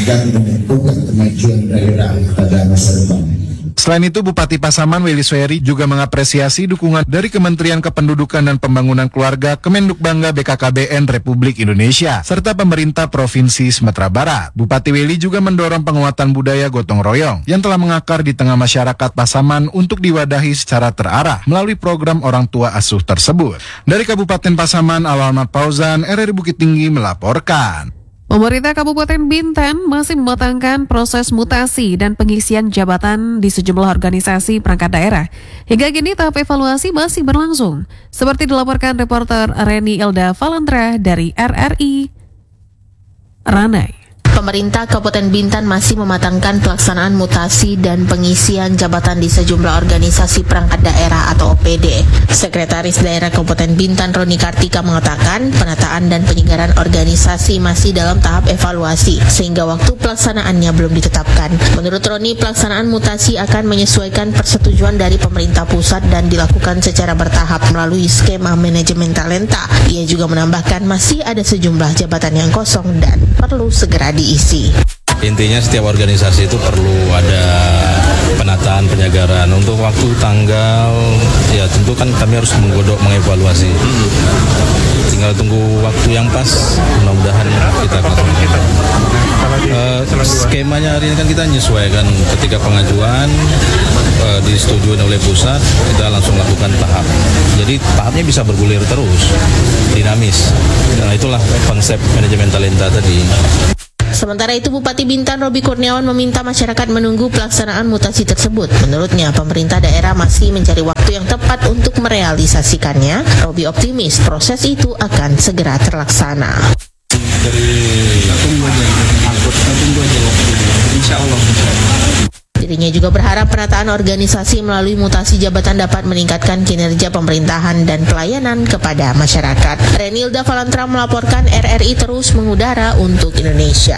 dan menentukan kemajuan daerah pada masa depan. Selain itu, Bupati Pasaman Willy Sweri juga mengapresiasi dukungan dari Kementerian Kependudukan dan Pembangunan Keluarga, Kemendukbangga BKKBN Republik Indonesia, serta pemerintah Provinsi Sumatera Barat. Bupati Willy juga mendorong penguatan budaya gotong royong yang telah mengakar di tengah masyarakat Pasaman untuk diwadahi secara terarah melalui program orang tua asuh tersebut. Dari Kabupaten Pasaman, Alhamad Fauzan, RRI Bukit Tinggi melaporkan. Pemerintah Kabupaten Bintan masih mematangkan proses mutasi dan pengisian jabatan di sejumlah organisasi perangkat daerah. Hingga kini tahap evaluasi masih berlangsung, seperti dilaporkan reporter Reni Ilda Valentra dari RRI Ranai. Pemerintah Kabupaten Bintan masih mematangkan pelaksanaan mutasi dan pengisian jabatan di sejumlah organisasi perangkat daerah atau OPD. Sekretaris Daerah Kabupaten Bintan Roni Kartika mengatakan penataan dan penyegaran organisasi masih dalam tahap evaluasi sehingga waktu pelaksanaannya belum ditetapkan. Menurut Roni, pelaksanaan mutasi akan menyesuaikan persetujuan dari pemerintah pusat dan dilakukan secara bertahap melalui skema manajemen talenta. Ia juga menambahkan masih ada sejumlah jabatan yang kosong dan perlu segera diisi. Intinya setiap organisasi itu perlu ada penataan penyegaran untuk waktu tanggal, ya tentu kan kami harus menggodok mengevaluasi. Tinggal tunggu waktu yang pas, mudah-mudahan kita akan. Skemanya hari ini kan kita menyesuaikan ketika pengajuan disetujui oleh pusat, kita langsung lakukan tahap. Jadi tahapnya bisa bergulir terus, dinamis. Nah itulah konsep manajemen talenta tadi. Sementara itu, Bupati Bintan Robi Kurniawan meminta masyarakat menunggu pelaksanaan mutasi tersebut. Menurutnya, pemerintah daerah masih mencari waktu yang tepat untuk merealisasikannya. Robi optimis proses itu akan segera terlaksana. Insya Allah. Dirinya juga berharap penataan organisasi melalui mutasi jabatan dapat meningkatkan kinerja pemerintahan dan pelayanan kepada masyarakat. Renilda Valentra melaporkan, RRI terus mengudara untuk Indonesia.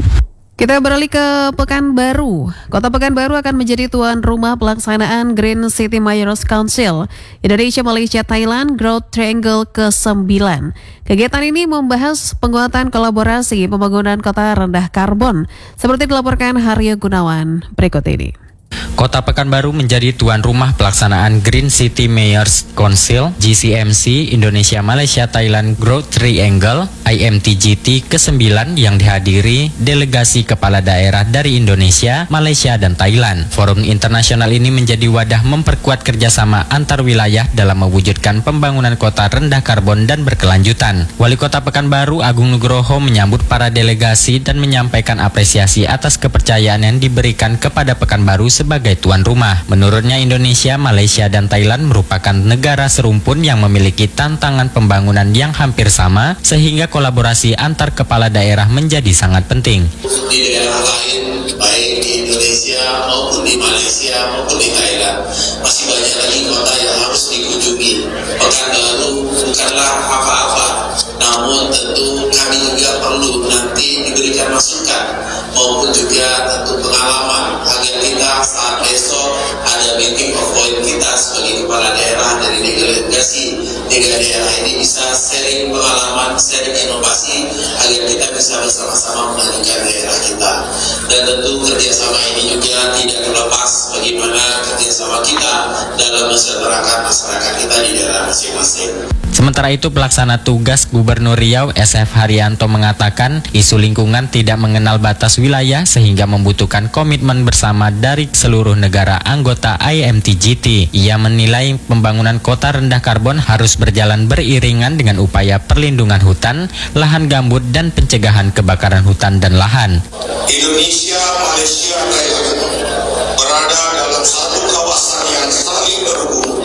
Kita beralih ke Pekanbaru. Kota Pekanbaru akan menjadi tuan rumah pelaksanaan Green City Mayors Council Indonesia, Malaysia, Thailand Growth Triangle ke-9. Kegiatan ini membahas penguatan kolaborasi pembangunan kota rendah karbon, seperti dilaporkan Haryo Gunawan berikut ini. Kota Pekanbaru menjadi tuan rumah pelaksanaan Green City Mayors Council GCMC Indonesia, Malaysia, Thailand Growth Triangle IMTGT ke-9 yang dihadiri delegasi kepala daerah dari Indonesia, Malaysia, dan Thailand. Forum internasional ini menjadi wadah memperkuat kerjasama antar wilayah dalam mewujudkan pembangunan kota rendah karbon dan berkelanjutan. Wali Kota Pekanbaru Agung Nugroho menyambut para delegasi dan menyampaikan apresiasi atas kepercayaan yang diberikan kepada Pekanbaru sebagai tuan rumah. Menurutnya, Indonesia, Malaysia, dan Thailand merupakan negara serumpun yang memiliki tantangan pembangunan yang hampir sama, sehingga kolaborasi antar kepala daerah menjadi sangat penting. Di daerah lain, baik di Indonesia maupun di Malaysia maupun di Thailand, masih banyak lagi kota yang harus dikunjungi. Pekanbaru bukanlah apa-apa, namun tentu kami juga perlu nanti diberikan masukan maupun juga tentu pengalaman agar kita saat besok ada meeting of point kita sebagai kepala daerah dari delegasi tiga daerah ini bisa sharing pengalaman, sharing inovasi agar kita bisa bersama-sama memajukan daerah kita. Dan tentu kerjasama ini juga tidak terlepas bagaimana kerjasama kita dalam mensejahterakan masyarakat kita di daerah masing-masing. Sementara itu, pelaksana tugas Gubernur Riau SF Haryanto mengatakan isu lingkungan tidak mengenal batas wilayah sehingga membutuhkan komitmen bersama dari seluruh negara anggota IMTGT. Ia menilai pembangunan kota rendah karbon harus berjalan beriringan dengan upaya perlindungan hutan, lahan gambut, dan pencegahan kebakaran hutan dan lahan. Indonesia, Malaysia, Thailand berada dalam satu kawasan yang saling berhubung.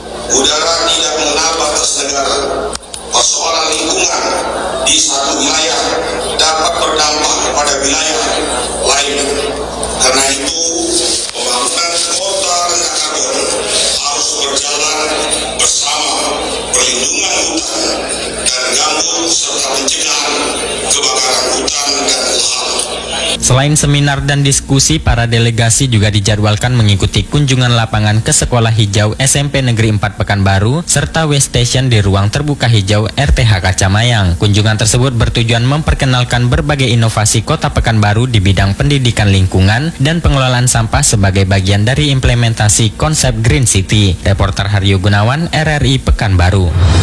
Udara tidak mengenal batas negara. Persoalan lingkungan di satu wilayah dapat berdampak pada wilayah lain. Karena itu, pembangunan kota rendah karbon harus berjalan bersama perlindungan hutan dan gambut serta pencegahan kebakaran hutan dan lahan. Selain seminar dan diskusi, para delegasi juga dijadwalkan mengikuti kunjungan lapangan ke Sekolah Hijau SMP Negeri 4 Pekanbaru serta Waste Station di ruang terbuka hijau RTH Kacamayang. Kunjungan tersebut bertujuan memperkenalkan berbagai inovasi Kota Pekanbaru di bidang pendidikan lingkungan dan pengelolaan sampah sebagai bagian dari implementasi konsep Green City. Reporter Haryo Gunawan, RRI Pekanbaru.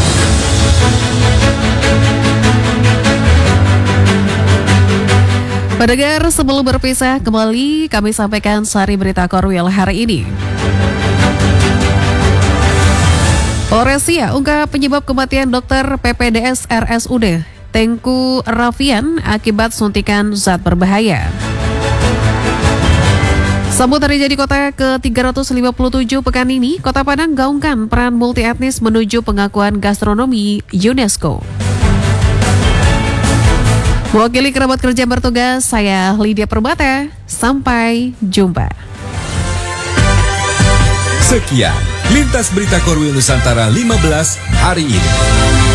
Pendengar, sebelum berpisah kembali, kami sampaikan sari berita Korwil hari ini. Polresia ungkap penyebab kematian dokter PPDS RSUD Tengku Rafian akibat suntikan zat berbahaya. Sambut hari jadi kota ke-357 pekan ini, Kota Padang gaungkan peran multi etnis menuju pengakuan gastronomi UNESCO. Mewakili kerabat kerja bertugas, saya Lydia Perbata. Sampai jumpa. Sekian Lintas Berita Korwil Nusantara 15 hari ini.